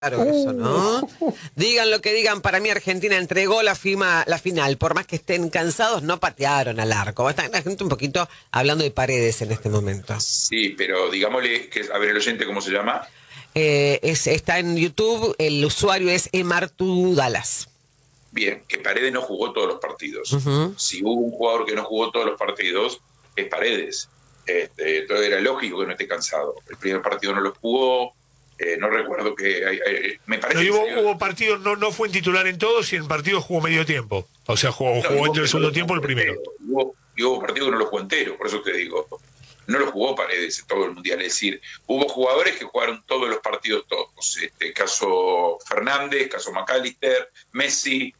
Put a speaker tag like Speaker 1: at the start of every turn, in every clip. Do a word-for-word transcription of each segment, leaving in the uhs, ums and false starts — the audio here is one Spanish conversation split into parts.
Speaker 1: Claro eso, ¿no? Digan lo que digan, para mí Argentina entregó la, fima, la final, por más que estén cansados, no patearon al arco. Está la gente un poquito hablando de Paredes en este momento.
Speaker 2: Sí, pero digámosle, que a ver el oyente, ¿cómo se llama?
Speaker 1: Eh, es, está en YouTube, el usuario es Emartu Dallas.
Speaker 2: Bien, que Paredes no jugó todos los partidos.
Speaker 1: Uh-huh.
Speaker 2: Si hubo un jugador que no jugó todos los partidos, es Paredes. Este, entonces era lógico que no esté cansado. El primer partido no lo jugó. Eh, no recuerdo que... Hay, hay, me parece
Speaker 3: no, hubo,
Speaker 2: que
Speaker 3: hubo partidos, no, no fue en titular en todos y en partidos jugó medio tiempo. O sea, jugó,
Speaker 2: no,
Speaker 3: jugó entre el segundo
Speaker 2: no
Speaker 3: tiempo el primero.
Speaker 2: Y hubo, y hubo partidos que no lo jugó entero, por eso te digo. No lo jugó Paredes en todo el Mundial. Es decir, hubo jugadores que jugaron todos los partidos todos. Este, caso Fernández, caso McAllister, Messi,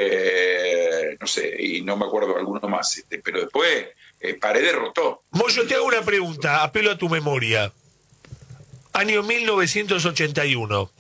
Speaker 2: eh, no sé, y no me acuerdo alguno más. Este, pero después eh, Paredes rotó.
Speaker 3: Moyo, te hago una pregunta, apelo a tu memoria. Año mil novecientos ochenta y uno.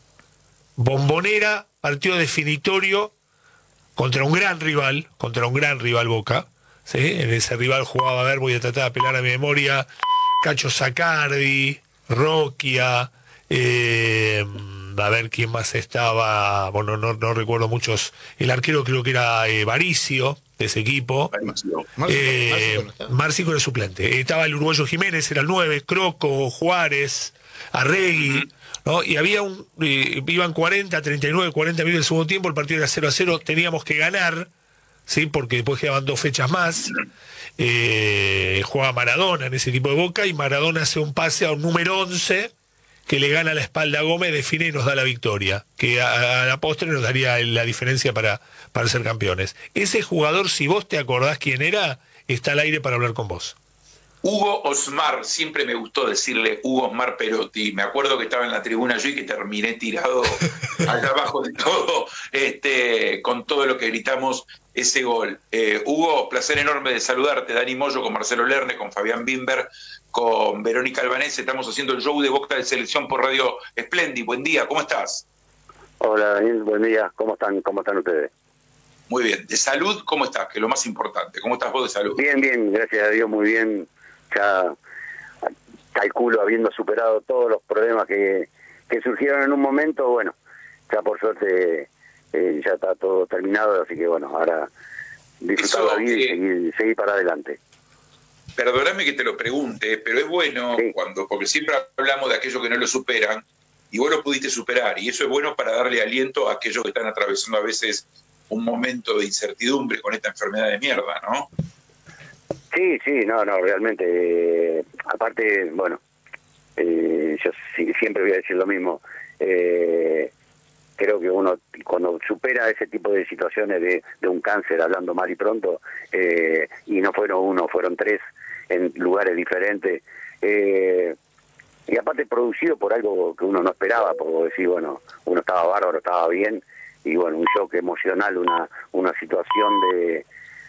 Speaker 3: Bombonera, partido definitorio contra un gran rival, contra un gran rival Boca. ¿Sí? En ese rival jugaba, a ver, voy a tratar de apelar a mi memoria, Cacho Sacardi, Roquia, eh, a ver quién más estaba, bueno, no, no recuerdo muchos, el arquero creo que era eh, Varicio, de ese equipo.
Speaker 2: Varicio.
Speaker 3: Eh, Márcico era suplente. Estaba el uruguayo Jiménez, era el nueve, Croco, Juárez, Arregui, ¿no? Y había un, eh, iban cuarenta, treinta y nueve, cuarenta minutos del segundo tiempo, el partido era cero a cero, teníamos que ganar, ¿sí? Porque después quedaban dos fechas más. Eh, juega Maradona en ese equipo de Boca y Maradona hace un pase a un número once que le gana la espalda a Gómez, define y nos da la victoria, que a, a la postre nos daría la diferencia para, para ser campeones. Ese jugador, si vos te acordás quién era, está al aire para hablar con vos.
Speaker 2: Hugo Osmar, siempre me gustó decirle Hugo Osmar Perotti. Me acuerdo que estaba en la tribuna yo y que terminé tirado allá abajo de todo, este, con todo lo que gritamos ese gol. Eh, Hugo, placer enorme de saludarte. Dani Moyo con Marcelo Lerne, con Fabián Bimber, con Verónica Albanese. Estamos haciendo el show de Boca de Selección por Radio Splendid. Buen día, ¿cómo estás?
Speaker 4: Hola Daniel, buen día. ¿Cómo están, cómo están ustedes?
Speaker 2: Muy bien. ¿De salud cómo estás? Que es lo más importante. ¿Cómo estás vos de salud?
Speaker 4: Bien, bien, gracias a Dios, muy bien. Ya calculo, habiendo superado todos los problemas que, que surgieron en un momento, bueno, ya por suerte eh, ya está todo terminado, así que bueno, ahora disfrutar
Speaker 2: Eso,
Speaker 4: la vida
Speaker 2: eh,
Speaker 4: y seguir, seguir para adelante.
Speaker 2: Perdóname que te lo pregunte, pero es bueno
Speaker 4: Sí.
Speaker 2: cuando, porque siempre hablamos de aquellos que no lo superan, y vos lo pudiste superar, y eso es bueno para darle aliento a aquellos que están atravesando a veces un momento de incertidumbre con esta enfermedad de mierda, ¿no?
Speaker 4: Sí, sí, no, no, realmente, eh, aparte, bueno, eh, yo sí, siempre voy a decir lo mismo, eh, creo que uno cuando supera ese tipo de situaciones de, de un cáncer, hablando mal y pronto, eh, y no fueron uno, fueron tres en lugares diferentes, eh, y aparte producido por algo que uno no esperaba, por decir, bueno, uno estaba bárbaro, estaba bien, y bueno, un shock emocional, una, una situación de...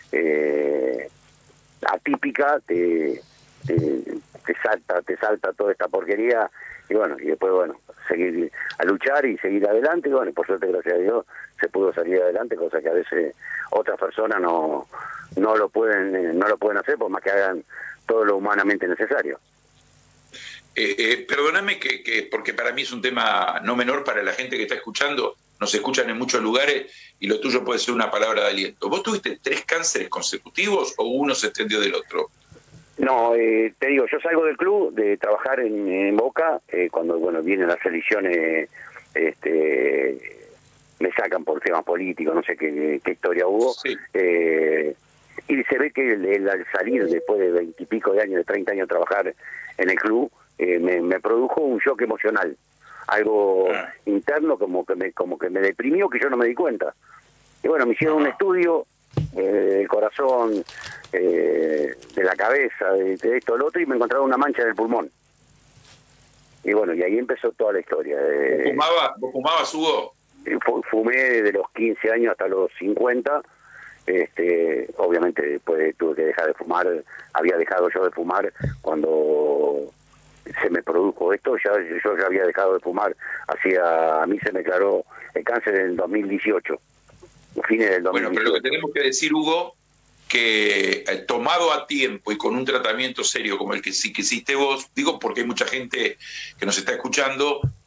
Speaker 4: Eh, atípica, te, te, te salta te salta toda esta porquería y bueno, y después bueno, seguir a luchar y seguir adelante y bueno, y por suerte gracias a Dios se pudo salir adelante, cosa que a veces otras personas no no lo pueden no lo pueden hacer por más que hagan todo lo humanamente necesario.
Speaker 2: Eh, eh, perdóname que, que, porque para mí es un tema no menor para la gente que está escuchando, nos escuchan en muchos lugares y lo tuyo puede ser una palabra de aliento. ¿Vos tuviste tres cánceres consecutivos o uno se extendió del otro?
Speaker 4: No, eh, te digo, yo salgo del club de trabajar en, en Boca, eh, cuando bueno vienen las elecciones, este, me sacan por temas políticos, no sé qué, qué historia hubo,
Speaker 2: Sí.
Speaker 4: eh, y se ve que el, el, al salir después de veintipico de años, de treinta años de trabajar en el club, eh, me, me produjo un shock emocional, algo
Speaker 2: Ah.
Speaker 4: interno como que me como que me deprimió que yo no me di cuenta. Y bueno, me hicieron un estudio eh, del corazón, eh, de la cabeza, de, de esto, lo otro, y me encontraron una mancha en el pulmón. Y bueno, y ahí empezó toda la historia.
Speaker 2: ¿Vos,
Speaker 4: Eh,
Speaker 2: fumaba, ¿Vos fumabas, Hugo?
Speaker 4: fu- fumé desde los quince años hasta los cincuenta. Este, obviamente después tuve que dejar de fumar. Había dejado yo de fumar cuando se me produjo esto. Ya yo ya había dejado de fumar. Hacía, a mí se me declaró el cáncer en el dos mil dieciocho. Fines del dos mil dieciocho.
Speaker 2: Bueno, pero lo que tenemos que decir, Hugo, que eh, tomado a tiempo y con un tratamiento serio como el que sí que hiciste vos, digo porque hay mucha gente que nos está escuchando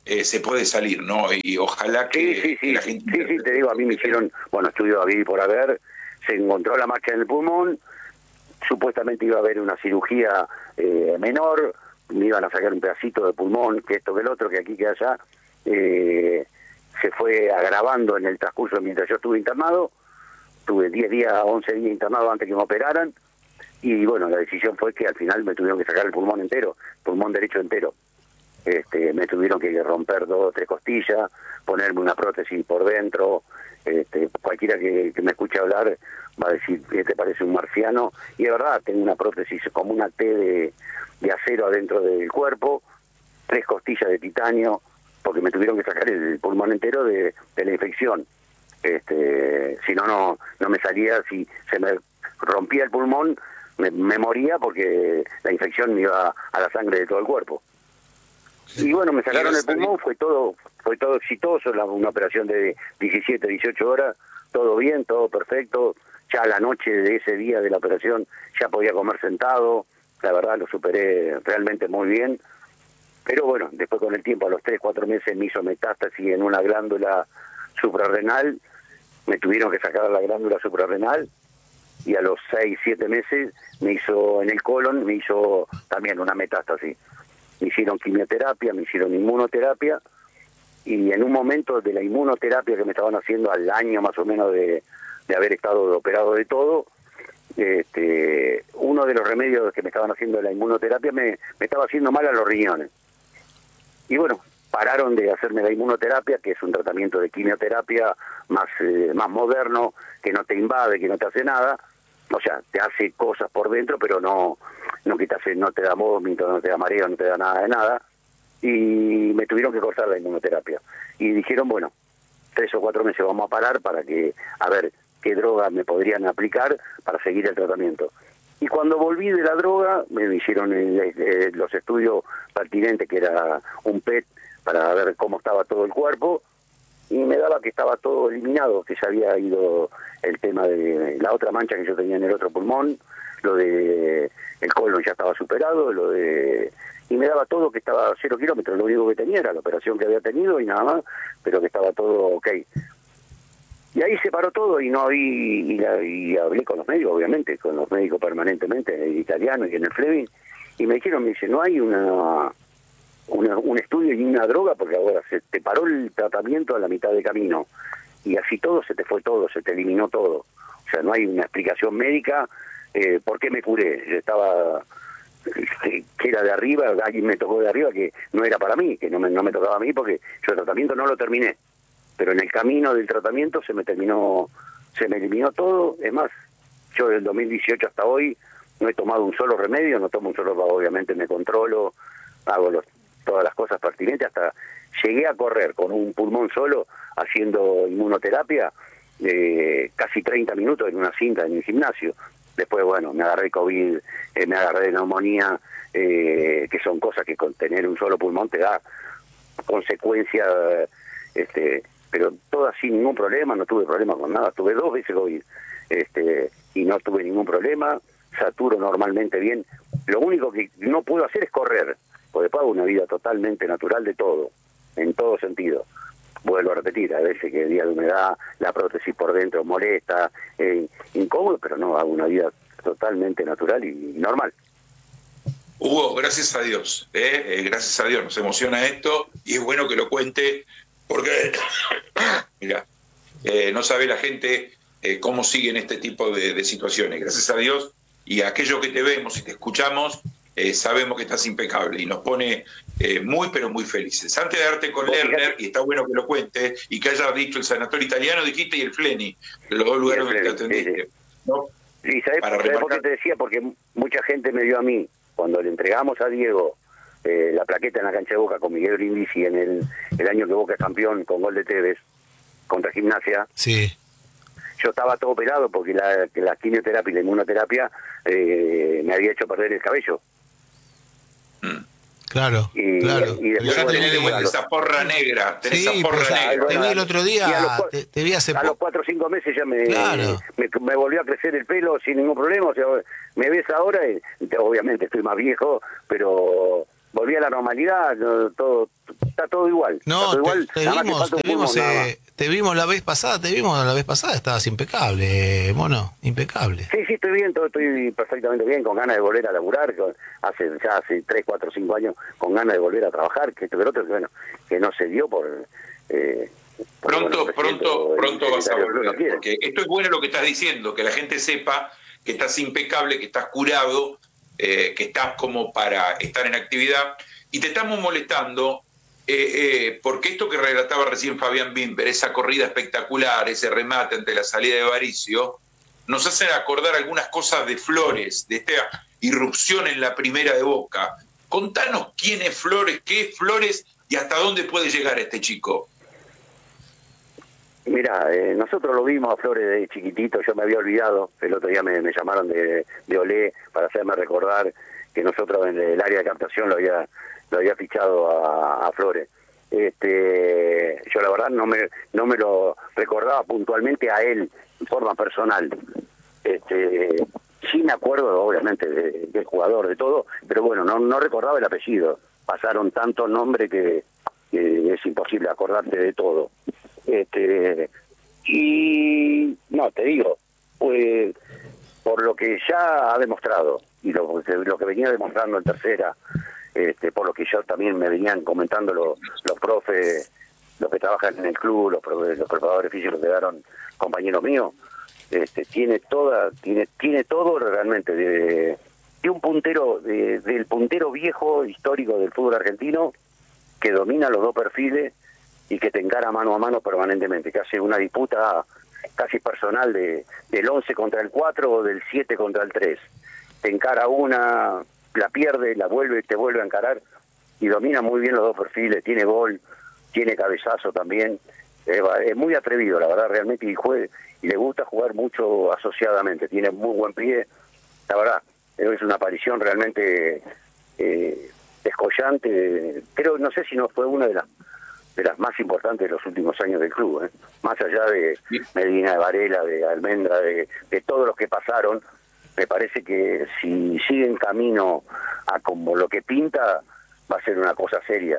Speaker 2: eh, se puede salir, ¿no? Y ojalá que,
Speaker 4: sí, sí, sí,
Speaker 2: que la gente...
Speaker 4: Sí, sí, te digo, a mí me hicieron, bueno, estudio a vivir por haber, se encontró la marcha en el pulmón, supuestamente iba a haber una cirugía eh, menor, me iban a sacar un pedacito de pulmón, que esto, que el otro, que aquí, que allá, eh, se fue agravando en el transcurso mientras yo estuve internado, tuve diez días, once días internado antes que me operaran, y bueno, la decisión fue que al final me tuvieron que sacar el pulmón entero, pulmón derecho entero. Este, me tuvieron que romper dos o tres costillas, ponerme una prótesis por dentro. Este, cualquiera que, que me escuche hablar va a decir que te parece un marciano, y es verdad, tengo una prótesis como una T de, de acero adentro del cuerpo, tres costillas de titanio, porque me tuvieron que sacar el pulmón entero de, de la infección. Este, si no, no no me salía, si se me rompía el pulmón, me, me moría porque la infección me iba a la sangre de todo el cuerpo. Y bueno, me sacaron el pulmón, fue todo fue todo exitoso, la, una operación de diecisiete, dieciocho horas, todo bien, todo perfecto. Ya a la noche de ese día de la operación ya podía comer sentado, la verdad lo superé realmente muy bien. Pero bueno, después con el tiempo, a los tres, cuatro meses me hizo metástasis en una glándula suprarrenal, me tuvieron que sacar la glándula suprarrenal, y a los seis, siete meses me hizo en el colon, me hizo también una metástasis. Me hicieron quimioterapia, me hicieron inmunoterapia, y en un momento de la inmunoterapia que me estaban haciendo al año más o menos de, de haber estado operado de todo, este, uno de los remedios que me estaban haciendo de la inmunoterapia me, me estaba haciendo mal a los riñones. Y bueno, pararon de hacerme la inmunoterapia, que es un tratamiento de quimioterapia más, eh, más moderno, que no te invade, que no te hace nada. O sea, te hace cosas por dentro, pero no no que te hace, no te da vómito, no te da mareo, no te da nada de nada. Y me tuvieron que cortar la inmunoterapia. Y dijeron, bueno, tres o cuatro meses vamos a parar para que, a ver qué droga me podrían aplicar para seguir el tratamiento. Y cuando volví de la droga, me hicieron el, el, los estudios pertinentes, que era un P E T, para ver cómo estaba todo el cuerpo, y me daba que estaba todo eliminado, que ya había ido el tema de la otra mancha que yo tenía en el otro pulmón, lo de el colon ya estaba superado, lo de y me daba todo que estaba a cero kilómetros, lo único que tenía era la operación que había tenido y nada más, pero que estaba todo ok. Y ahí se paró todo y no vi, y, la, y hablé con los médicos, obviamente, con los médicos permanentemente, en el italiano y en el Fleming, y me dijeron, me dice, no hay una, una un estudio y una droga, porque ahora se te paró el tratamiento a la mitad de camino, y así todo se te fue todo, se te eliminó todo. O sea, no hay una explicación médica, eh, ¿por qué me curé? Yo estaba, que, que era de arriba, alguien me tocó de arriba, que no era para mí, que no me, no me tocaba a mí, porque yo el tratamiento no lo terminé. Pero en el camino del tratamiento se me terminó, se me eliminó todo. Es más, yo del dos mil dieciocho hasta hoy no he tomado un solo remedio, no tomo un solo, obviamente me controlo, hago los, todas las cosas pertinentes, hasta llegué a correr con un pulmón solo haciendo inmunoterapia eh, casi treinta minutos en una cinta en el gimnasio. Después, bueno, me agarré COVID, eh, me agarré de neumonía, eh, que son cosas que con tener un solo pulmón te da consecuencias, este, pero todas sin ningún problema, no tuve problema con nada. Tuve dos veces COVID este, y no tuve ningún problema, saturo normalmente bien. Lo único que no puedo hacer es correr, porque después hago una vida totalmente natural de todo, en todo sentido. Vuelvo a repetir, a veces que el día de humedad, la prótesis por dentro molesta, eh, incómodo, pero no, hago una vida totalmente natural y normal.
Speaker 2: Hugo, gracias a Dios, ¿eh? Eh, gracias a Dios, nos emociona esto y es bueno que lo cuente porque, mira, eh, no sabe la gente eh, cómo siguen este tipo de, de situaciones. Gracias a Dios y a aquellos que te vemos y te escuchamos, eh, sabemos que estás impecable y nos pone eh, muy pero muy felices. Antes de darte con Lerner, y está bueno que lo cuente, y que hayas dicho el sanatorio italiano, dijiste, y el Fleni, los dos lugares donde te atendiste.
Speaker 4: Sí, sí.
Speaker 2: ¿No?
Speaker 4: Sí, ¿sabés,
Speaker 2: Para
Speaker 4: ¿sabés por qué te decía? Porque mucha gente me vio a mí, cuando le entregamos a Diego eh, la plaqueta en la cancha de Boca con Miguel Brindisi en el, el año que Boca es campeón con gol de Tevez contra Gimnasia.
Speaker 3: Sí.
Speaker 4: Yo estaba todo operado porque la, la quimioterapia y la inmunoterapia eh, me había hecho perder el cabello.
Speaker 3: Claro,
Speaker 4: y,
Speaker 3: claro.
Speaker 2: Y después ya tenés de vuelta esa porra negra, tenés
Speaker 3: sí,
Speaker 2: esa porra
Speaker 3: pues,
Speaker 2: negra.
Speaker 3: Te vi el otro día,
Speaker 4: los,
Speaker 3: te, te vi hace
Speaker 4: A los cuatro o cinco meses ya me,
Speaker 3: claro.
Speaker 4: me, me volvió a crecer el pelo sin ningún problema. O sea, me ves ahora, y, obviamente estoy más viejo, pero volví a la normalidad, todo está todo igual.
Speaker 5: No,
Speaker 4: todo igual,
Speaker 5: te, te vimos, te vimos, eh, te vimos la vez pasada, te vimos la vez pasada, estabas impecable, mono, impecable.
Speaker 4: Sí, sí, estoy bien, todo, estoy perfectamente bien, con ganas de volver a laburar, con, hace ya hace tres, cuatro, cinco años, con ganas de volver a trabajar, que esto que lo otro, que bueno, que no se dio por... Eh, por
Speaker 2: pronto,
Speaker 4: bueno,
Speaker 2: pronto, pronto vas a volver,
Speaker 4: no
Speaker 2: porque esto es bueno lo que estás diciendo, que la gente sepa que estás impecable, que estás curado, eh, que estás como para estar en actividad, y te estamos molestando eh, eh, porque esto que relataba recién Fabián Bimber, esa corrida espectacular, ese remate ante la salida de Varicio, nos hacen acordar algunas cosas de Flores, de esta irrupción en la primera de Boca. Contanos quién es Flores, qué es Flores y hasta dónde puede llegar este chico.
Speaker 4: Mira, eh, nosotros lo vimos a Flores de chiquitito, yo me había olvidado, el otro día me, me llamaron de, de Olé para hacerme recordar que nosotros en el área de captación lo había lo había fichado a, a Flores. Este, yo la verdad no me no me lo recordaba puntualmente a él en forma personal. Este, sí me acuerdo obviamente de, del jugador, de todo, pero bueno, no no recordaba el apellido. Pasaron tantos nombres que, que es imposible acordarte de todo. Este, y no, te digo, pues por lo que ya ha demostrado y lo, lo que venía demostrando en tercera, este, por lo que yo también me venían comentando los, los profes, los que trabajan en el club, los, los preparadores físicos que quedaron compañeros míos, este, tiene toda, tiene, tiene todo realmente de, de un puntero, de, del puntero viejo histórico del fútbol argentino que domina los dos perfiles y que te encara mano a mano permanentemente, que hace una disputa casi personal de del once contra el cuatro o del siete contra el tres. Te encara una, la pierde, la vuelve, te vuelve a encarar y domina muy bien los dos perfiles, tiene gol, tiene cabezazo también, eh, es muy atrevido, la verdad, realmente, y, juegue, y le gusta jugar mucho asociadamente, tiene muy buen pie, la verdad, es una aparición realmente eh, descollante, creo, no sé si no fue una de las de las más importantes de los últimos años del club, ¿eh? Más allá de Medina de Varela, de Almendra, de, de todos los que pasaron, me parece que si siguen camino a como lo que pinta, va a ser una cosa seria.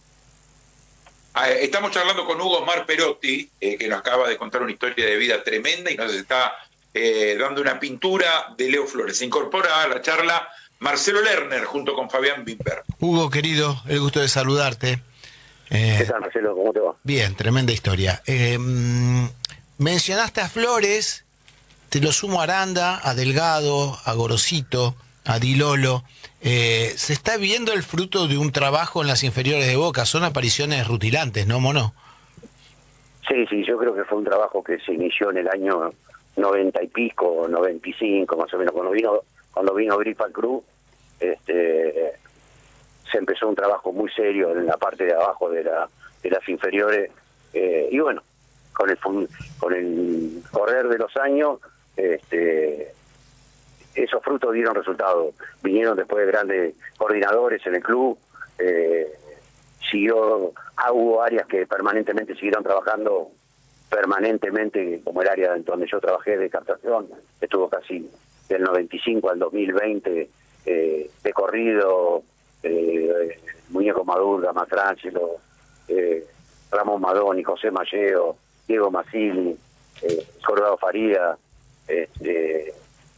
Speaker 2: Estamos charlando con Hugo Osmar Perotti, eh, que nos acaba de contar una historia de vida tremenda y nos está eh, dando una pintura de Leo Flores. Se incorpora a la charla Marcelo Lerner junto con Fabián Bimber.
Speaker 5: Hugo, querido, el gusto de saludarte. Eh,
Speaker 4: ¿Qué tal, Marcelo? ¿Cómo te va?
Speaker 5: Bien, tremenda historia. Eh, mencionaste a Flores, te lo sumo a Aranda, a Delgado, a Gorosito, a Di Lolo. Eh, se está viendo el fruto de un trabajo en las inferiores de Boca. Son apariciones rutilantes, ¿no, Mono?
Speaker 4: Sí, sí, yo creo que fue un trabajo que se inició en el año noventa y pico, noventa y cinco, más o menos, cuando vino cuando vino Grifa al Cruz. Este... se empezó un trabajo muy serio en la parte de abajo de la de las inferiores, eh, y bueno, con el con el correr de los años, este, esos frutos dieron resultados, vinieron después de grandes coordinadores en el club, eh, siguió, ah, hubo áreas que permanentemente siguieron trabajando permanentemente, como el área donde yo trabajé de captación, estuvo casi del noventa y cinco al dos mil veinte, eh, de corrido, Eh, Muñeco Madurga, Matrangelo, eh, Ramón Madoni, José Malleo, Diego Masili, eh, Colorado Faría, eh,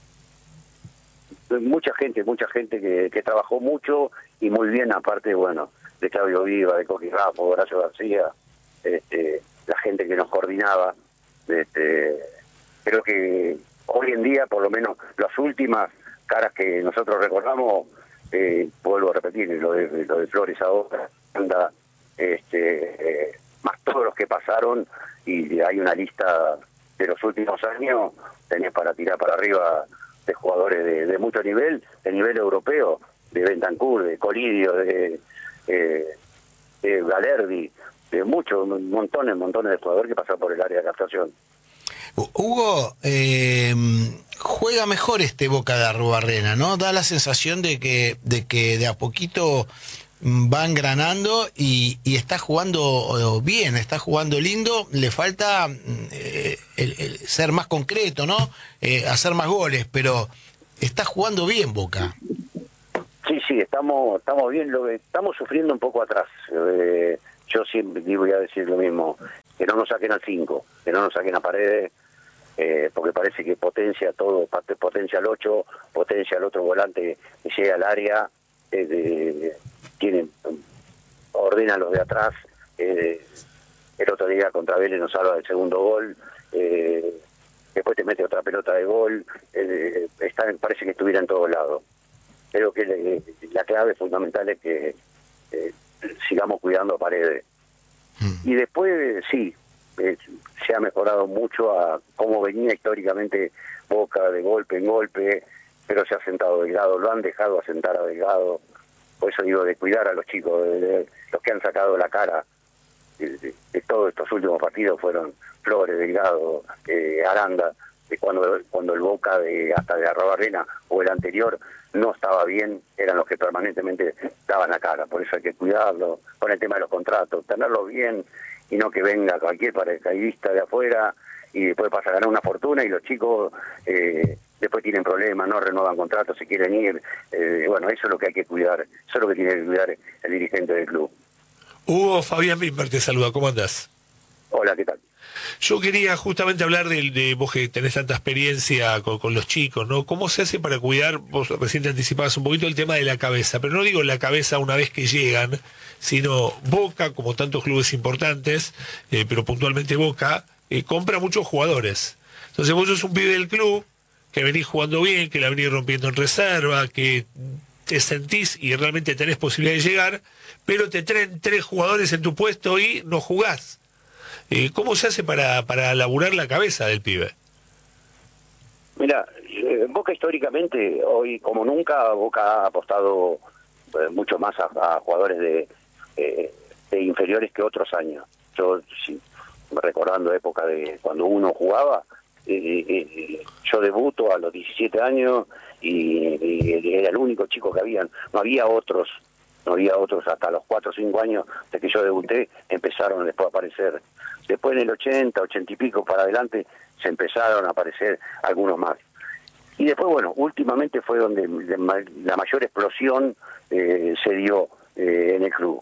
Speaker 4: mucha gente, mucha gente que, que trabajó mucho y muy bien, aparte, bueno, de Claudio Viva, de Coqui Raffo, Horacio García, este, la gente que nos coordinaba. Este, creo que hoy en día, por lo menos, las últimas caras que nosotros recordamos, Eh, vuelvo a repetir, lo de, lo de Flores ahora, anda, este, eh, más todos los que pasaron, y hay una lista de los últimos años, tenés para tirar para arriba de jugadores de, de mucho nivel, de nivel europeo, de Bentancur, de Colidio, de, eh, de Galerdi, de muchos, montones, montones de jugadores que pasaron por el área de captación.
Speaker 5: Hugo, eh, juega mejor este Boca de Arrubarrena, ¿no? Da la sensación de que de que de a poquito va engranando y, y está jugando bien, está jugando lindo. Le falta eh, el, el ser más concreto, ¿no? Eh, hacer más goles, pero está jugando bien Boca.
Speaker 4: Sí, sí, sí, estamos estamos bien, lo que estamos sufriendo un poco atrás. Eh, yo siempre digo, voy a decir lo mismo, que no nos saquen al cinco, que no nos saquen a Paredes, eh, porque parece que potencia todo, potencia al ocho, potencia al otro volante que llega al área, eh, eh, tiene, ordena a los de atrás. Eh, el otro día contra Vélez nos salva del segundo gol, eh, después te mete otra pelota de gol, eh, está, parece que estuviera en todos lados. Creo que le, la clave fundamental es que eh, sigamos cuidando a Paredes. Mm. Y después, sí, eh, se ha mejorado mucho a cómo venía históricamente Boca de golpe en golpe, pero se ha sentado Delgado, lo han dejado asentar a Delgado. Por eso digo, de cuidar a los chicos, de, de, los que han sacado la cara de, de, de todos estos últimos partidos fueron Flores, Delgado, eh, Aranda, de cuando, cuando el Boca de hasta de Arrobarrena o el anterior no estaba bien, eran los que permanentemente daban la cara. Por eso hay que cuidarlo, con el tema de los contratos, tenerlos bien y no que venga cualquier paracaidista de afuera y después pasa a ganar una fortuna y los chicos eh, después tienen problemas, no renuevan contratos, se quieren ir. Eh, bueno, eso es lo que hay que cuidar, eso es lo que tiene que cuidar el dirigente del club.
Speaker 3: Hugo, Fabián Bimber te saluda, ¿cómo andás?
Speaker 4: Hola, ¿qué tal?
Speaker 3: Yo quería justamente hablar de, de vos que tenés tanta experiencia con, con los chicos, ¿no? ¿Cómo se hace para cuidar? Vos recién te anticipabas un poquito el tema de la cabeza, pero no digo la cabeza una vez que llegan, sino Boca, como tantos clubes importantes, eh, pero puntualmente Boca, eh, compra muchos jugadores. Entonces vos sos un pibe del club, que venís jugando bien, que la venís rompiendo en reserva, que te sentís y realmente tenés posibilidad de llegar, pero te traen tres jugadores en tu puesto y no jugás. Eh, ¿Cómo se hace para, para laburar la cabeza del pibe?
Speaker 4: Mira, eh, Boca históricamente, hoy como nunca, Boca ha apostado eh, mucho más a, a jugadores de, eh, de inferiores que otros años. Yo, sí, recordando época de cuando uno jugaba, eh, eh, yo debuto a los diecisiete años y, y era el único chico que había, no había otros. No había otros hasta los cuatro o cinco años de que yo debuté, empezaron después a aparecer. Después en el ochenta, ochenta y pico para adelante, se empezaron a aparecer algunos más. Y después, bueno, últimamente fue donde la mayor explosión eh, se dio eh, en el club.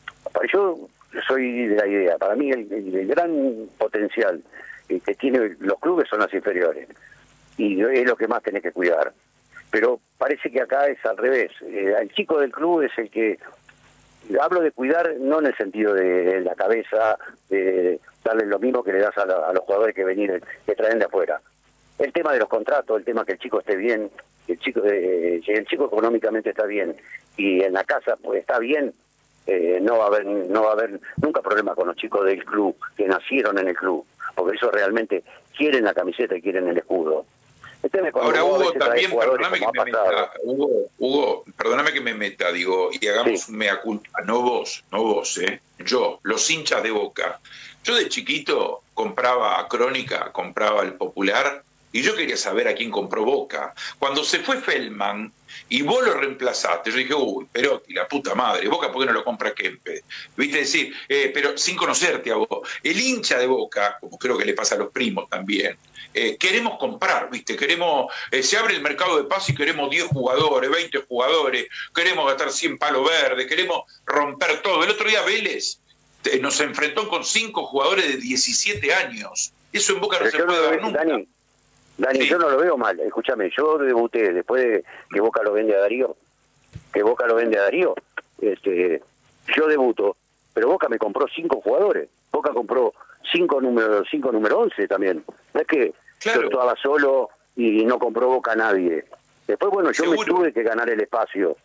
Speaker 4: Yo soy de la idea, para mí el, el, el gran potencial eh, que tienen los clubes son las inferiores. Y es lo que más tenés que cuidar. Pero parece que acá es al revés. Eh, el chico del club es el que, hablo de cuidar no en el sentido de la cabeza, de darle lo mismo que le das a, la, a los jugadores que venir, que traen de afuera. El tema de los contratos, el tema que el chico esté bien, que el chico, eh, si el chico económicamente está bien y en la casa pues está bien, eh, no va a haber, no va a haber nunca problema con los chicos del club que nacieron en el club, porque eso realmente quieren la camiseta y quieren el escudo.
Speaker 2: Ahora, Hugo, también, perdóname que me meta, Hugo, Hugo, perdóname que me meta, digo, y hagamos sí. un mea culpa, no vos, no vos, eh, yo, los hinchas de Boca. Yo de chiquito compraba a Crónica, compraba el Popular, y yo quería saber a quién compró Boca. Cuando se fue Feldman, y vos lo reemplazaste, yo dije, uy, Perotti, la puta madre, Boca, ¿por qué no lo compra Kempe? Viste decir, eh, pero sin conocerte a vos. El hincha de Boca, como creo que le pasa a los primos también, Eh, queremos comprar, ¿viste? Queremos, eh, se abre el mercado de paz y queremos diez jugadores, veinte jugadores, queremos gastar cien palos verdes, queremos romper todo. El otro día Vélez eh, nos enfrentó con cinco jugadores de diecisiete años. Eso en Boca no se puede ver nunca.
Speaker 4: Dani, Dani
Speaker 2: sí.
Speaker 4: Yo no lo veo mal. Escúchame, yo debuté después de que Boca lo vende a Darío, que Boca lo vende a Darío, este, yo debuto, pero Boca me compró cinco jugadores. Boca compró cinco número, cinco número once también. No es que claro. Yo estaba solo y no compró Boca a nadie. Después, bueno, yo ¿Seguro? me tuve que ganar el espacio.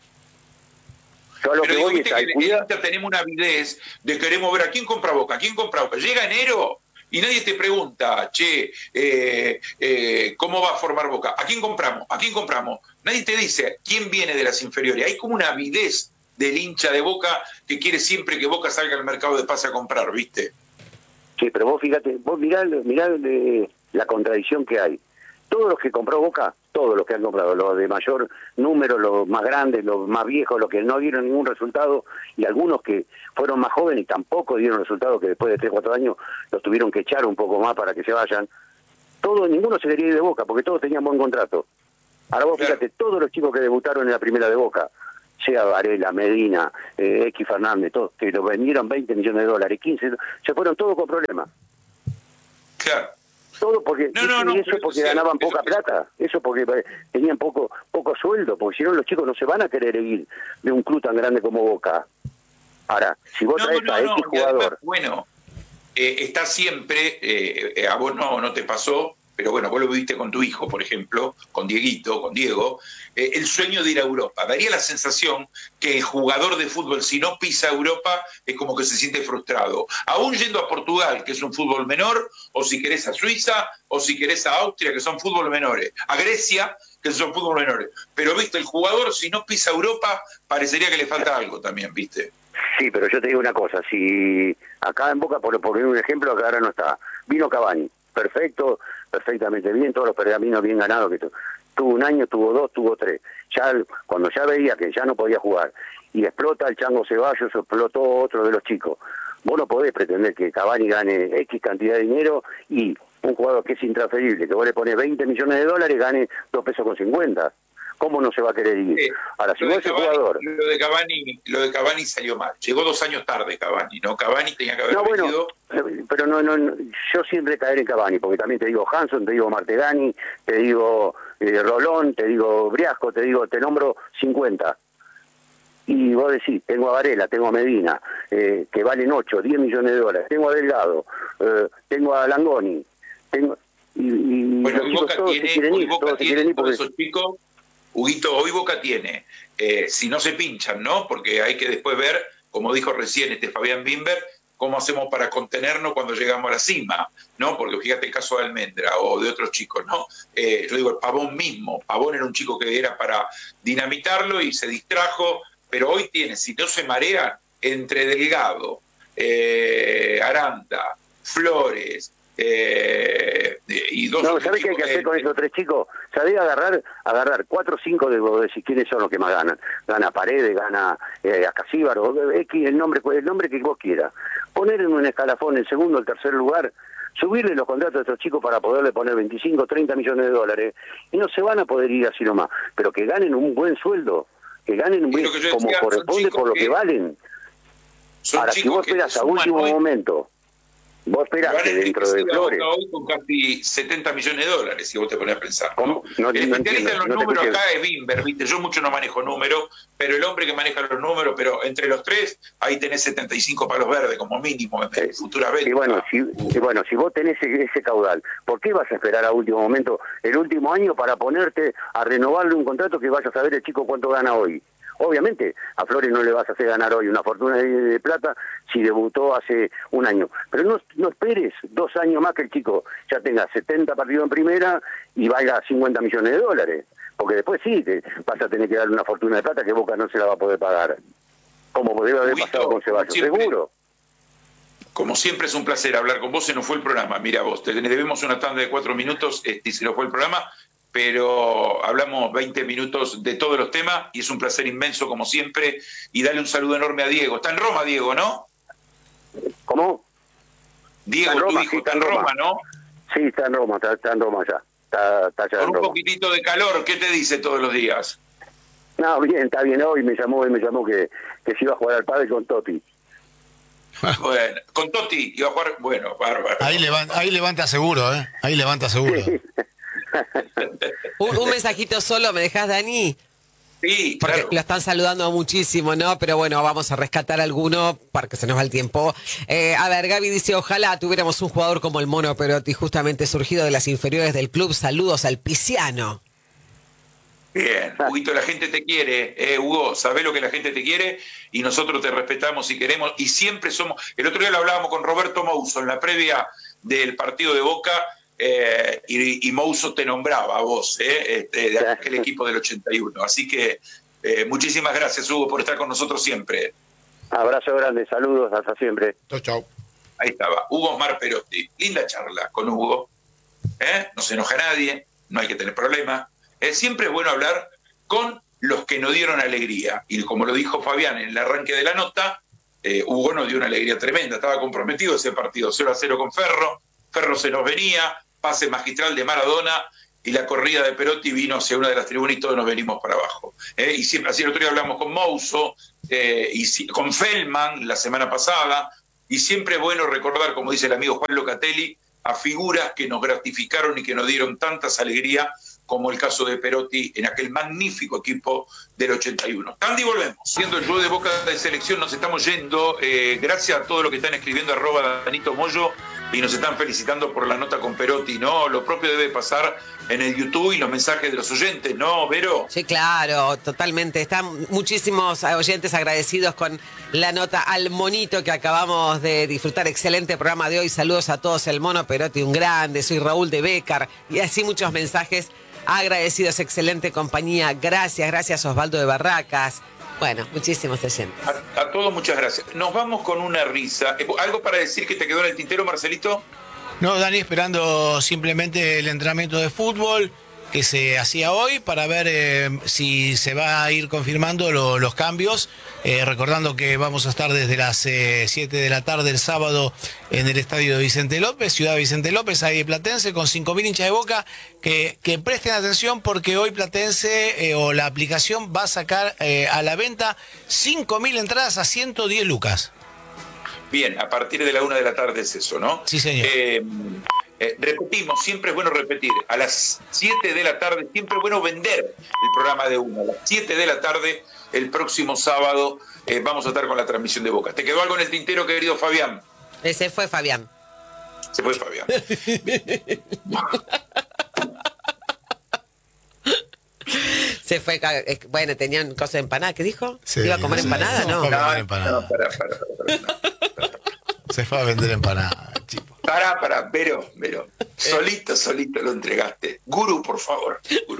Speaker 2: Yo a lo Pero que voy es que en Inter tenemos una avidez de queremos ver a quién compra Boca, a quién compra Boca. Llega enero y nadie te pregunta, che, eh, eh, ¿cómo va a formar Boca? ¿A quién compramos? ¿A quién compramos? Nadie te dice quién viene de las inferiores. Hay como una avidez del hincha de Boca que quiere siempre que Boca salga al mercado de pase a comprar, ¿viste?
Speaker 4: Sí, pero vos fíjate, vos mirá, mirá de la contradicción que hay. Todos los que compró Boca, todos los que han comprado, los de mayor número, los más grandes, los más viejos, los que no dieron ningún resultado, y algunos que fueron más jóvenes y tampoco dieron resultado, que después de tres o cuatro años los tuvieron que echar un poco más para que se vayan. Todos, ninguno se quería ir de Boca, porque todos tenían buen contrato. Ahora vos claro. fíjate, todos los chicos que debutaron en la primera de Boca, sea Varela, Medina, eh, X Fernández, todos, que lo vendieron veinte millones de dólares, quince, se fueron todos con problemas.
Speaker 2: Claro.
Speaker 4: Todo porque,
Speaker 2: no, no,
Speaker 4: y
Speaker 2: no,
Speaker 4: eso porque
Speaker 2: eso,
Speaker 4: ganaban
Speaker 2: eso,
Speaker 4: poca
Speaker 2: eso.
Speaker 4: plata, eso porque tenían poco poco sueldo, porque si no los chicos no se van a querer ir de un club tan grande como Boca. Ahora, si vos
Speaker 2: No,
Speaker 4: traes
Speaker 2: no,
Speaker 4: a
Speaker 2: no,
Speaker 4: X
Speaker 2: y además,
Speaker 4: jugador...
Speaker 2: bueno, eh, está siempre, eh, eh, a vos no, no te pasó, pero bueno, vos lo viviste con tu hijo, por ejemplo, con Dieguito, con Diego, eh, el sueño de ir a Europa. Daría la sensación que el jugador de fútbol, si no pisa Europa, es como que se siente frustrado. Aún yendo a Portugal, que es un fútbol menor, o si querés a Suiza, o si querés a Austria, que son fútbol menores, a Grecia, que son fútbol menores. Pero, viste, el jugador, si no pisa Europa, parecería que le falta algo también, viste.
Speaker 4: Sí, pero yo te digo una cosa, si acá en Boca, por poner un ejemplo, acá ahora no está, vino Cavani, perfecto, perfectamente bien, todos los pergaminos bien ganados, que tu, tuvo un año, tuvo dos, tuvo tres, ya cuando ya veía que ya no podía jugar, y explota el Chango Ceballos, explotó otro de los chicos, vos no podés pretender que Cavani gane X cantidad de dinero y un jugador que es intransferible, que vos le pones veinte millones de dólares, gane dos pesos con cincuenta. ¿Cómo no se va a querer ir?
Speaker 2: Eh,
Speaker 4: Ahora, si
Speaker 2: lo,
Speaker 4: vos
Speaker 2: de
Speaker 4: ese
Speaker 2: Cavani,
Speaker 4: jugador...
Speaker 2: lo de Cavani, lo de Cavani salió mal. Llegó dos años tarde Cavani, ¿no? Cavani tenía que haber
Speaker 4: No, bueno,
Speaker 2: venido...
Speaker 4: pero no, no, no, yo siempre caeré en Cavani, porque también te digo Hanson, te digo Martegani, te digo eh, Rolón, te digo Briasco, te digo, te nombro cincuenta. Y vos decís, tengo a Varela, tengo a Medina, eh, que valen ocho, diez millones de dólares, tengo a Delgado, eh, tengo a Langoni, tengo... Y, y
Speaker 2: Bueno,
Speaker 4: los
Speaker 2: hoy
Speaker 4: chicos
Speaker 2: Boca
Speaker 4: todos se
Speaker 2: tiene,
Speaker 4: quieren
Speaker 2: hoy
Speaker 4: ir,
Speaker 2: Boca
Speaker 4: todos se
Speaker 2: tiene
Speaker 4: quieren ir
Speaker 2: todos
Speaker 4: porque...
Speaker 2: esos chicos, Huguito, hoy Boca tiene, eh, si no se pinchan, ¿no? Porque hay que después ver, como dijo recién este Fabián Bimber, cómo hacemos para contenernos cuando llegamos a la cima, ¿no? Porque fíjate el caso de Almendra o de otros chicos, ¿no? Eh, yo digo, el Pavón mismo, Pavón era un chico que era para dinamitarlo y se distrajo, pero hoy tiene, si no se marean, entre Delgado, eh, Aranda, Flores, eh, y dos...
Speaker 4: No, ¿sabés qué hay que hacer con esos tres chicos? ¿Sabés agarrar agarrar cuatro o cinco de vos decís quiénes son los que más ganan? Gana Paredes, gana eh, Acasíbaro, X, el nombre, el nombre que vos quieras. Poner en un escalafón el segundo o el tercer lugar, subirle los contratos a estos chicos para poderle poner veinticinco, treinta millones de dólares, y no se van a poder ir así nomás, pero que ganen un buen sueldo, que ganen un buen, como
Speaker 2: decía,
Speaker 4: corresponde por lo que, que valen. Ahora, si vos esperas a último hoy, momento... Vos esperás que dentro de Flores...
Speaker 2: Hoy con casi setenta millones de dólares, si vos te pones a pensar.
Speaker 4: ¿Cómo? No,
Speaker 2: el
Speaker 4: no
Speaker 2: especialista en los
Speaker 4: no
Speaker 2: números acá es Bimber, ¿viste? Yo mucho no manejo números, pero el hombre que maneja los números, pero entre los tres, ahí tenés setenta y cinco palos verdes como mínimo en
Speaker 4: sí.
Speaker 2: futuras ventas.
Speaker 4: Y bueno, si, y bueno, si vos tenés ese, ese caudal, ¿por qué vas a esperar a último momento, el último año, para ponerte a renovarle un contrato que vaya a saber el chico cuánto gana hoy? Obviamente, a Flores no le vas a hacer ganar hoy una fortuna de, de plata si debutó hace un año. Pero no, no esperes dos años más que el chico ya tenga setenta partidos en primera y valga cincuenta millones de dólares. Porque después sí, te vas a tener que darle una fortuna de plata que Boca no se la va a poder pagar. Como debe haber
Speaker 2: Huguito,
Speaker 4: pasado con Ceballos,
Speaker 2: siempre,
Speaker 4: seguro.
Speaker 2: Como siempre es un placer hablar con vos, se nos fue el programa. Mira vos, te debemos una tanda de cuatro minutos este, y se nos fue el programa. Pero hablamos veinte minutos de todos los temas y es un placer inmenso como siempre. Y dale un saludo enorme a Diego. Está en Roma, Diego, ¿no?
Speaker 4: ¿Cómo?
Speaker 2: Diego,
Speaker 4: está en Roma,
Speaker 2: tu hijo,
Speaker 4: sí,
Speaker 2: está en Roma, Roma, ¿no?
Speaker 4: Sí, está en Roma, está, está en Roma ya. Está, está allá
Speaker 2: Con
Speaker 4: en
Speaker 2: un
Speaker 4: Roma.
Speaker 2: poquitito de calor, ¿qué te dice todos los días?
Speaker 4: No, bien, está bien. Hoy me llamó, hoy me llamó que, que se iba a jugar al pádel con Totti.
Speaker 2: Bueno, con Totti iba a jugar, bueno, bárbaro.
Speaker 5: Ahí levanta, ahí levanta seguro, ¿eh? Ahí levanta seguro.
Speaker 4: Sí.
Speaker 1: un, un mensajito solo, ¿me dejás, Dani?
Speaker 2: Sí,
Speaker 1: Porque
Speaker 2: claro.
Speaker 1: lo están saludando muchísimo, ¿no? Pero bueno, vamos a rescatar alguno porque se nos va el tiempo. Eh, a ver, Gaby dice, ojalá tuviéramos un jugador como el Mono Perotti, justamente surgido de las inferiores del club. Saludos al Pisiano.
Speaker 2: Bien, Huguito, la gente te quiere, eh, Hugo, sabés lo que la gente te quiere y nosotros te respetamos y queremos y siempre somos... El otro día lo hablábamos con Roberto Mouso en la previa del partido de Boca eh, y, y Mouso te nombraba a vos, eh, este, de aquel equipo del ochenta y uno. Así que eh, muchísimas gracias, Hugo, por estar con nosotros siempre.
Speaker 4: Abrazo grande, saludos, hasta siempre.
Speaker 5: Chau, chau.
Speaker 2: Ahí estaba, Hugo Osmar Perotti. Linda charla con Hugo. ¿eh? No se enoja nadie, no hay que tener problemas. Eh, siempre es bueno hablar con los que nos dieron alegría. Y como lo dijo Fabián en el arranque de la nota, eh, Hugo nos dio una alegría tremenda. Estaba comprometido ese partido cero a cero con Ferro. Ferro se nos venía, pase magistral de Maradona. y la corrida de Perotti vino hacia una de las tribunas y todos nos venimos para abajo. Eh, y siempre, así el otro día hablamos con Mouso, eh, y si, con Feldman la semana pasada, y siempre es bueno recordar, como dice el amigo Juan Locatelli, a figuras que nos gratificaron y que nos dieron tantas alegrías, como el caso de Perotti en aquel magnífico equipo del ochenta y uno. Andy, volvemos. Siendo el club de Boca de selección, nos estamos yendo. Eh, gracias a todos los que están escribiendo, arroba Danito Moyo, y nos están felicitando por la nota con Perotti, ¿no? Lo propio debe pasar en el YouTube y los mensajes de los oyentes, ¿no, Vero?
Speaker 1: Sí, claro, totalmente. Están muchísimos oyentes agradecidos con la nota al monito que acabamos de disfrutar. Excelente programa de hoy. Saludos a todos. El mono Perotti, un grande. Soy Raúl de Bécar. Y así muchos mensajes agradecidos. Excelente compañía. Gracias, gracias Osvaldo de Barracas. Bueno, muchísimos oyentes.
Speaker 2: A, a todos muchas gracias. Nos vamos con una risa. ¿Algo para decir que te quedó en el tintero, Marcelito?
Speaker 5: No, Dani, esperando simplemente el entrenamiento de fútbol que se hacía hoy para ver eh, si se va a ir confirmando lo, los cambios. Eh, recordando que vamos a estar desde las eh, siete de la tarde el sábado en el estadio de Vicente López, Ciudad Vicente López, ahí de Platense, con cinco mil hinchas de Boca. Que, que presten atención porque hoy Platense eh, o la aplicación va a sacar eh, a la venta cinco mil entradas a ciento diez lucas.
Speaker 2: Bien, a partir de la una de la tarde es eso, ¿no?
Speaker 5: Sí, señor.
Speaker 2: Eh, eh, repetimos, siempre es bueno repetir. A las siete de la tarde, siempre es bueno vender el programa de una. A las siete de la tarde, el próximo sábado, eh, vamos a estar con la transmisión de Boca. ¿Te quedó algo en el tintero, querido Fabián?
Speaker 1: Ese fue Fabián.
Speaker 2: Se fue Fabián.
Speaker 1: Se fue, bueno, tenían cosas de empanada. ¿Qué dijo?
Speaker 5: Sí,
Speaker 1: ¿Iba a comer
Speaker 5: sí,
Speaker 1: empanada?
Speaker 5: sí,
Speaker 1: No.
Speaker 5: sí.
Speaker 2: No,
Speaker 5: Comer empanada.
Speaker 2: no, pará, pará, pará, pará.
Speaker 5: Se fue a vender empanadas, chico.
Speaker 2: Pará, pará, Vero, Vero. Solito, solito lo entregaste. Guru, por favor. Guru.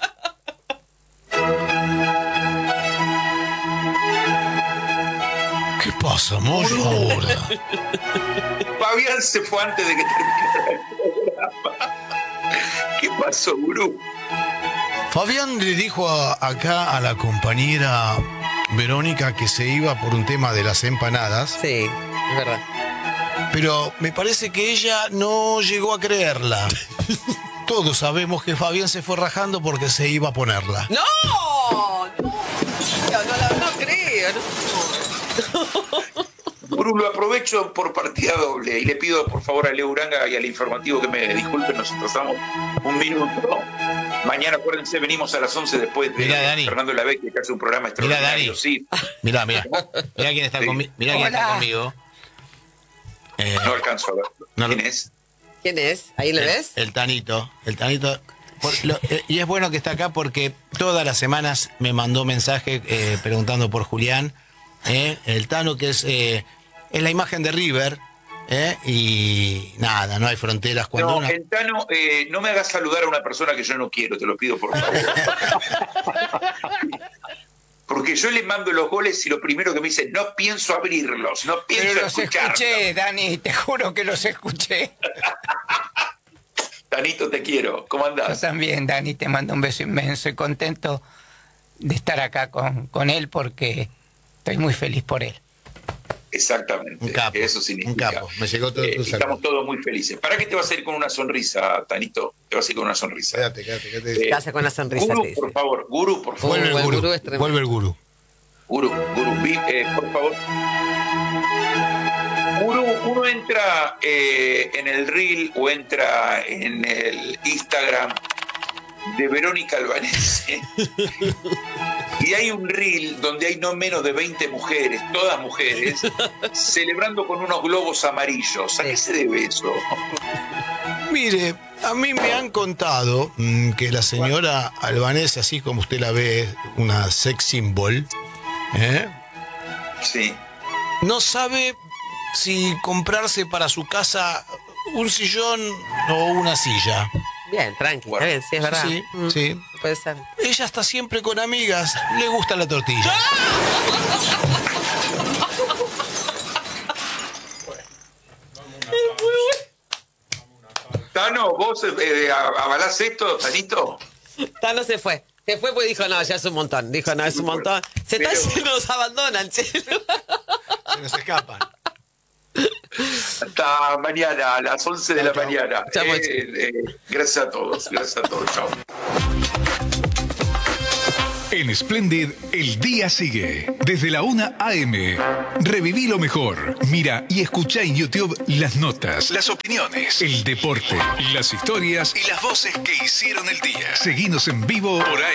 Speaker 5: ¿Qué pasa, Moyo, ahora?
Speaker 2: Fabián se fue antes de que terminara el programa. ¿Qué pasó, Guru?
Speaker 5: Fabián le dijo a- acá a la compañera Verónica que se iba por un tema de las empanadas,
Speaker 1: Sí, es verdad.
Speaker 5: pero me parece que ella no llegó a creerla. Todos sabemos que Fabián se fue rajando porque se iba a ponerla.
Speaker 1: ¡No! No, no, no, no creo. No.
Speaker 2: Guru, lo aprovecho por partida doble y le pido por favor a Leo Uranga y al informativo que me disculpen, nos atrasamos un minuto. Mañana, acuérdense, venimos a las once después de
Speaker 5: Mirá, Dani.
Speaker 2: Fernando Lavecchia, que hace un programa
Speaker 5: Mirá,
Speaker 2: extraordinario.
Speaker 5: Dani.
Speaker 2: Sí,
Speaker 5: Mirá, mirá. Mirá quién está,
Speaker 2: Sí.
Speaker 5: conmi- mirá quién está
Speaker 1: Hola.
Speaker 5: conmigo. Eh,
Speaker 2: no alcanzo a ver.
Speaker 5: No lo-
Speaker 2: ¿Quién es?
Speaker 1: ¿Quién es? ¿Ahí lo
Speaker 5: el,
Speaker 1: ves?
Speaker 5: el Tanito. El Tanito. Por- lo- eh, y es bueno que está acá porque todas las semanas me mandó mensaje eh, preguntando por Julián. eh, el Tano, que es, eh, es la imagen de River. eh, y nada, no hay fronteras. Cuando
Speaker 2: No,
Speaker 5: una...
Speaker 2: Gentano, eh, no me hagas saludar a una persona que yo no quiero, te lo pido por favor. Porque yo le mando los goles y lo primero que me dice, no pienso abrirlos, no pienso
Speaker 6: Pero los
Speaker 2: escucharlos.
Speaker 6: escuché, Dani, te juro que los escuché.
Speaker 2: Tanito, te quiero. ¿Cómo
Speaker 6: Yo
Speaker 2: andás?
Speaker 6: también, Dani, te mando un beso inmenso y contento de estar acá con, con él porque estoy muy feliz por él.
Speaker 2: Exactamente.
Speaker 5: Un capo,
Speaker 2: Eso significa.
Speaker 5: un capo. Me llegó todo
Speaker 2: Eh,
Speaker 5: tu
Speaker 2: estamos
Speaker 5: saludo.
Speaker 2: todos muy felices. ¿Para qué te vas a ir con una sonrisa, Tanito? Te vas a ir con una sonrisa.
Speaker 5: Quédate, quédate, quédate.
Speaker 2: Eh,
Speaker 1: ¿Qué hace con la sonrisa?
Speaker 2: Guru,
Speaker 1: te dice?
Speaker 2: por favor. Guru, por favor.
Speaker 5: Vuelve el
Speaker 1: el
Speaker 5: gurú.
Speaker 1: gurú es tremendo.
Speaker 5: Vuelve el gurú.
Speaker 2: Guru, Guru, vi- eh, por favor. Guru, uno entra eh, en el reel o entra en el Instagram de Verónica Albanese y hay un reel donde hay no menos de veinte mujeres, todas mujeres, celebrando con unos globos amarillos. ¿A qué se debe eso?
Speaker 5: Mire, a mí me han contado mm, que la señora Albanese, así como usted la ve, una sex symbol, ¿eh?
Speaker 2: Sí.
Speaker 5: no sabe si comprarse para su casa un sillón o una silla.
Speaker 1: Bien, tranqui,
Speaker 2: Bueno,
Speaker 1: está bien, sí, es verdad.
Speaker 5: Sí,
Speaker 1: Mm,
Speaker 5: sí.
Speaker 1: Puede ser.
Speaker 5: Ella está siempre con amigas, le gusta la tortilla.
Speaker 2: Tano, ¿vos eh, avalás esto, Tanito?
Speaker 1: Tano se fue. Se fue porque dijo, no, ya es un montón. Dijo, no, es un montón. Se está
Speaker 2: Pero-
Speaker 1: yendo, nos abandonan, che.
Speaker 5: Se nos escapan.
Speaker 2: Hasta mañana, a las once de la
Speaker 1: Chau, chau.
Speaker 2: mañana.
Speaker 1: Chau,
Speaker 2: Eh, eh, gracias a todos, gracias a todos. Chao.
Speaker 7: En Splendid, el día sigue. Desde la una a eme. Reviví lo mejor. Mira y escucha en YouTube las notas, las opiniones, el deporte, las historias y las voces que hicieron el día. Seguinos en vivo por ahí.